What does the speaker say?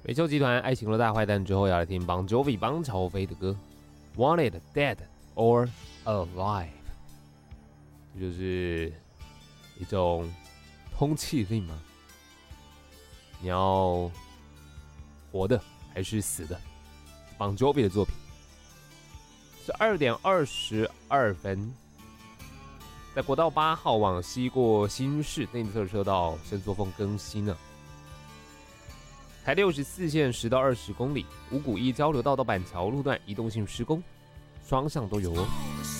美秀集团《爱情的大坏蛋》之后要来听 Bon Jovi 邦乔飞的歌《Wanted Dead or Alive》，这就是一种通缉令吗？你要活的还是死的？ Bon Jovi 的作品12点22分，在国道8号往西过新市内侧车道伸缩缝更新了。台64线10到20公里，五股一交流道到板桥路段移动性施工，双向都有哦。